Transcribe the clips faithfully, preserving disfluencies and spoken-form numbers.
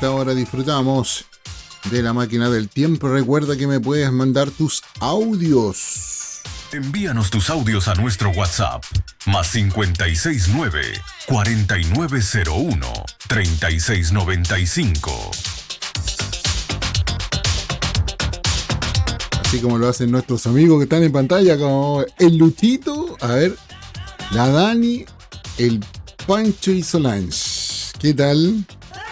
esta hora disfrutamos de la máquina del tiempo. Recuerda que me puedes mandar tus audios. Envíanos tus audios a nuestro WhatsApp, más cincuenta y seis nueve, cuarenta y nueve cero uno, treinta y seis noventa y cinco. Así como lo hacen nuestros amigos que están en pantalla, como el Luchito, a ver, la Dani, el Pancho y Solange. ¿Qué tal?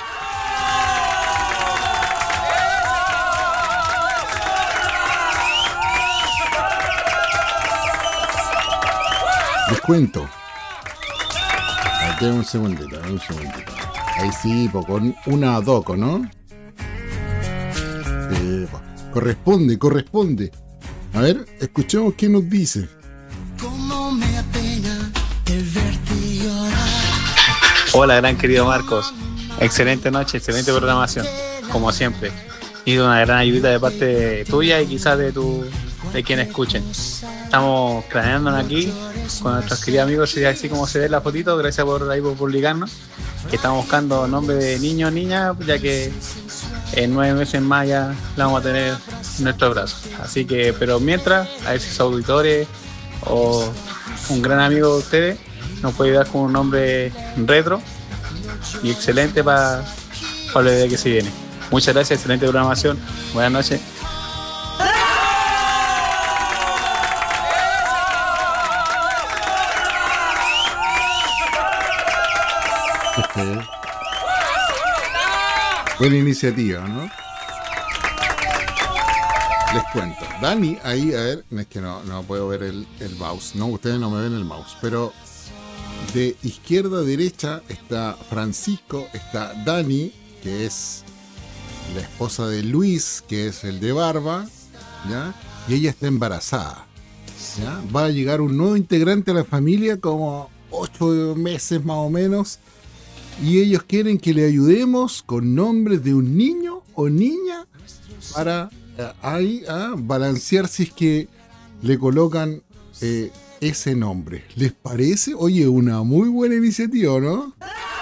Les cuento. Aquí un segundito, un segundito. Ahí sí, po, con una doco, ¿no? Eh, corresponde, corresponde. A ver, escuchemos qué nos dice. ¿Cómo me apena el verte llorar? Hola, gran querido Marcos. Excelente noche, excelente programación, como siempre. Y una gran ayuda de parte tuya y quizás de tu de quienes escuchen. Estamos planeándonos aquí con nuestros queridos amigos, así como se ve la fotito. Gracias por ahí por publicarnos. Que estamos buscando nombre de niño o niña, ya que en nueve meses más ya la vamos a tener en nuestros brazos. Así que, pero mientras, a ver si sus auditores o un gran amigo de ustedes nos puede ayudar con un nombre retro y excelente para, para la idea que se viene. Muchas gracias, excelente programación. Buenas noches. Buena iniciativa, ¿no? Les cuento. Dani, ahí, a ver, es que no, no puedo ver el, el mouse. No, ustedes no me ven el mouse. Pero de izquierda a derecha está Francisco, está Dani, que es la esposa de Luis, que es el de barba, ¿ya? Y ella está embarazada, ¿ya? Va a llegar un nuevo integrante a la familia, como ocho meses más o menos. Y ellos quieren que le ayudemos con nombres de un niño o niña para eh, ahí a balancear si es que le colocan eh, ese nombre. ¿Les parece? Oye, una muy buena iniciativa, ¿no?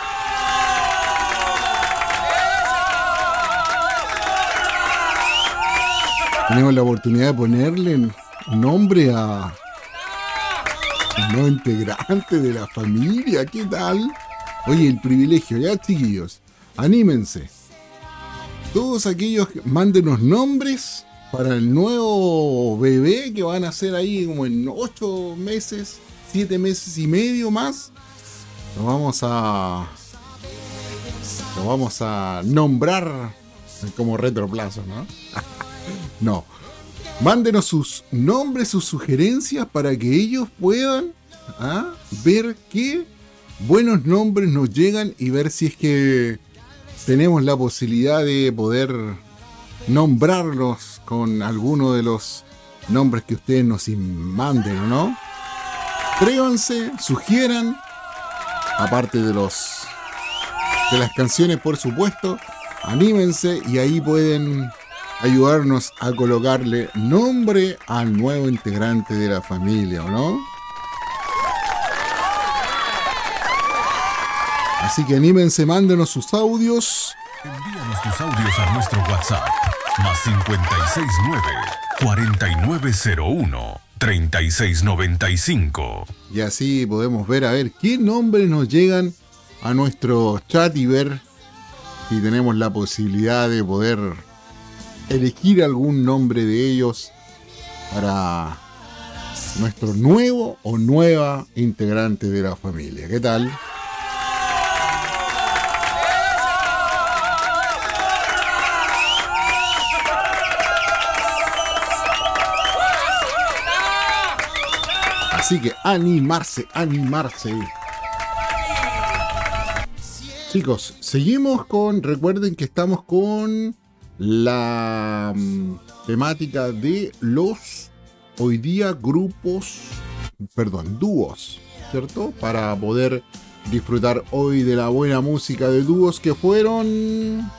Tenemos la oportunidad de ponerle nombre a un nuevo integrante de la familia. ¿Qué tal? Oye, el privilegio, ya chiquillos, anímense. Todos aquellos, mándenos nombres para el nuevo bebé que van a hacer ahí como en ocho meses, siete meses y medio más. Lo vamos a, lo vamos a nombrar como retroplazo, ¿no? No. Mándenos sus nombres, sus sugerencias para que ellos puedan ¿ah? ver qué buenos nombres nos llegan y ver si es que tenemos la posibilidad de poder nombrarlos con alguno de los nombres que ustedes nos manden, ¿o no? Atrévanse, sugieran, aparte de los de las canciones, por supuesto, anímense y ahí pueden ayudarnos a colocarle nombre al nuevo integrante de la familia, ¿o no? Así que anímense, mándenos sus audios. Envíanos tus audios a nuestro WhatsApp, más cincuenta y seis nueve, cuarenta y nueve cero uno, treinta y seis noventa y cinco. Y así podemos ver a ver qué nombres nos llegan a nuestro chat y ver si tenemos la posibilidad de poder elegir algún nombre de ellos para nuestro nuevo o nueva integrante de la familia. ¿Qué tal? Así que animarse, animarse. Chicos, seguimos con, recuerden que estamos con la um, temática de los, hoy día, grupos, perdón, dúos, ¿cierto? Para poder disfrutar hoy de la buena música de dúos que fueron